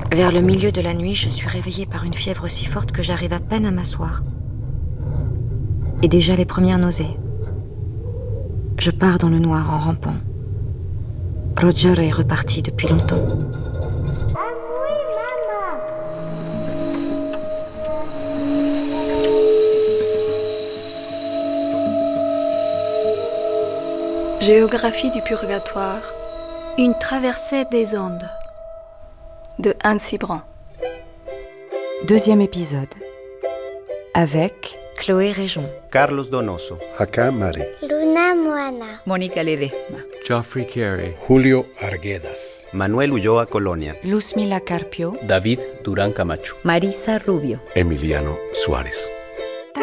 Vers le milieu de la nuit, je suis réveillée par une fièvre si forte que j'arrive à peine à m'asseoir. Et déjà les premières nausées. Je pars dans le noir en rampant. Roger est reparti depuis longtemps. Géographie du purgatoire. Une traversée des ondes. De Anne Cibran. Deuxième épisode. Avec Chloé Réjon, Carlos Donoso, Hakka Mari, Luna Moana, Mónica Ledesma, Geoffrey Carey, Julio Arguedas, Manuel Ulloa Colonia, Luzmila Carpio, David Durán Camacho, Marisa Rubio, Emiliano Suárez.